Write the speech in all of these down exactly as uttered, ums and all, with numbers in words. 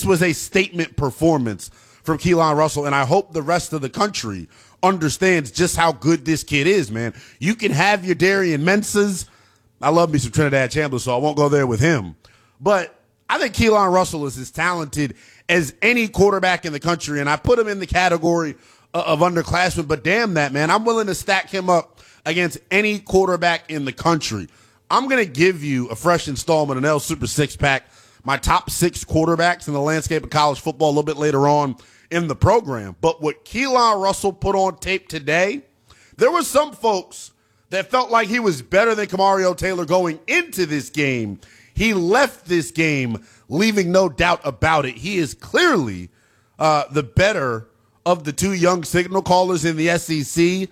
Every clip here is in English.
this was a statement performance from Keelan Russell, and I hope the rest of the country understands just how good this kid is, man. You can have your Darian Mensahs. I love me some Trinidad Chandler, so I won't go there with him. But I think Keelan Russell is as talented as any quarterback in the country, and I put him in the category of underclassmen, but damn that, man. I'm willing to stack him up against any quarterback in the country. I'm going to give you a fresh installment of L Super Six Pack, my top six quarterbacks in the landscape of college football a little bit later on in the program. But what Keelan Russell put on tape today, there were some folks that felt like he was better than Kamario Taylor going into this game. He left this game leaving no doubt about it. He is clearly uh, the better of the two young signal callers in the S E C.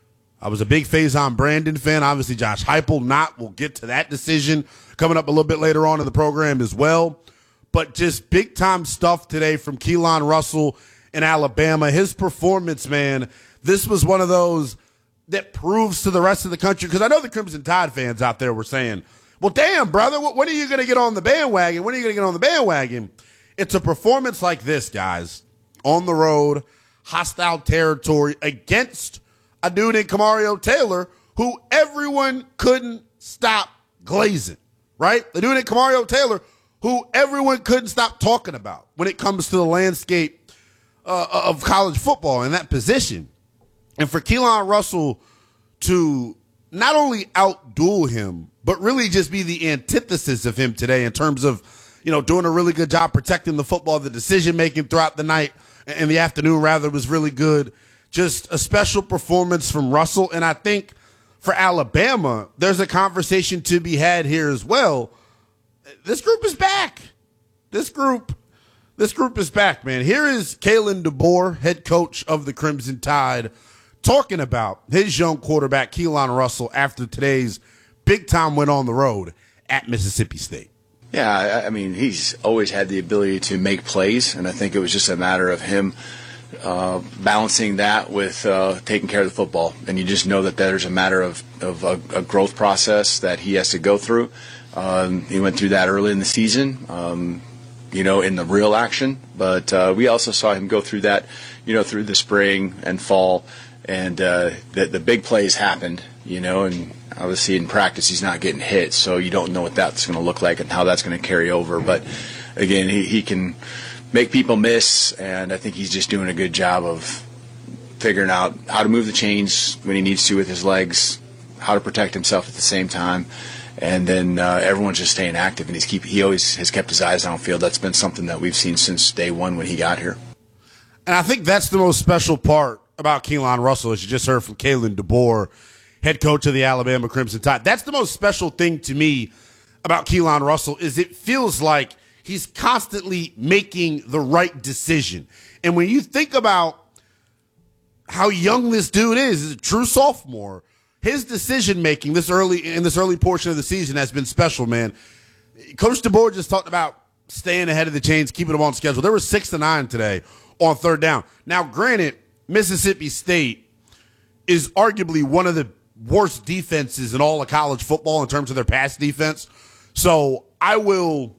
I was a big Faison Brandon fan. Obviously, Josh Heupel not. We'll get to that decision coming up a little bit later on in the program as well. But just big-time stuff today from Keelan Russell in Alabama. His performance, man, this was one of those that proves to the rest of the country, because I know the Crimson Tide fans out there were saying, well, damn, brother, when are you going to get on the bandwagon? When are you going to get on the bandwagon? It's a performance like this, guys, on the road, hostile territory, against a dude in Kamario Taylor who everyone couldn't stop glazing, right? The dude in Kamario Taylor who everyone couldn't stop talking about when it comes to the landscape uh, of college football in that position. And for Keelan Russell to not only outduel him, but really just be the antithesis of him today in terms of, you know, doing a really good job protecting the football, the decision-making throughout the night and the afternoon, rather, was really good. Just a special performance from Russell. And I think for Alabama, there's a conversation to be had here as well. This group is back. This group, this group is back, man. Here is Kalen DeBoer, head coach of the Crimson Tide, talking about his young quarterback, Keelan Russell, after today's big-time win on the road at Mississippi State. Yeah, I, I mean, he's always had the ability to make plays, and I think it was just a matter of him uh, balancing that with uh, taking care of the football. And you just know that there's a matter of, of a, a growth process that he has to go through. Um, he went through that early in the season, um, you know, in the real action. But uh, we also saw him go through that, you know, through the spring and fall. And uh, the, the big plays happened, you know, and obviously in practice he's not getting hit, so you don't know what that's going to look like and how that's going to carry over. But, again, he, he can make people miss, and I think he's just doing a good job of figuring out how to move the chains when he needs to with his legs, how to protect himself at the same time. And then uh, everyone's just staying active, and he's keep, he always has kept his eyes downfield. That's been something that we've seen since day one when he got here. And I think that's the most special part about Keelan Russell, as you just heard from Kalen DeBoer, head coach of the Alabama Crimson Tide. That's the most special thing to me about Keelan Russell, is it feels like he's constantly making the right decision. And when you think about how young this dude is, he's a true sophomore, his decision-making this early in this early portion of the season has been special, man. Coach DeBoer just talked about staying ahead of the chains, keeping them on schedule. There were six to nine today on third down. Now, granted, Mississippi State is arguably one of the worst defenses in all of college football in terms of their pass defense. So I will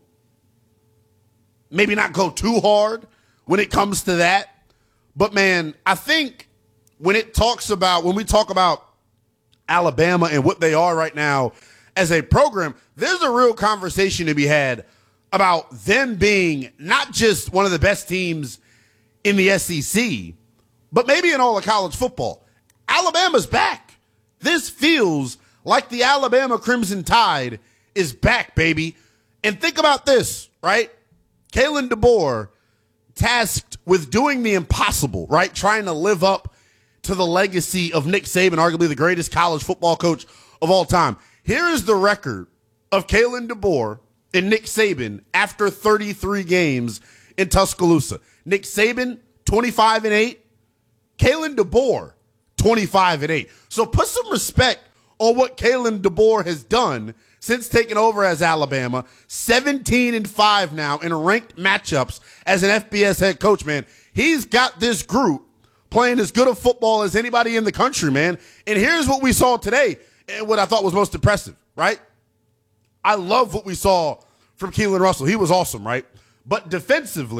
maybe not go too hard when it comes to that. But, man, I think when it talks about, when we talk about Alabama and what they are right now as a program, there's a real conversation to be had about them being not just one of the best teams in the S E C, but maybe in all of college football. Alabama's back. This feels like the Alabama Crimson Tide is back, baby. And think about this, right? Kalen DeBoer tasked with doing the impossible, right? Trying to live up to the legacy of Nick Saban, arguably the greatest college football coach of all time. Here is the record of Kalen DeBoer and Nick Saban after thirty-three games in Tuscaloosa. Nick Saban, twenty-five and eight. Kalen DeBoer, twenty-five and eight. So put some respect on what Kalen DeBoer has done since taking over as Alabama. seventeen and five now in ranked matchups as an F B S head coach, man. He's got this group playing as good a football as anybody in the country, man. And here's what we saw today, and what I thought was most impressive, right? I love what we saw from Keelan Russell. He was awesome, right? But defensively,